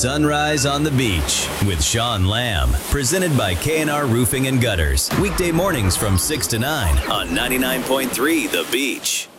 Sunrise on the Beach with Sean Lamb. Presented by K&R Roofing and Gutters. Weekday mornings from 6 to 9 on 99.3 The Beach.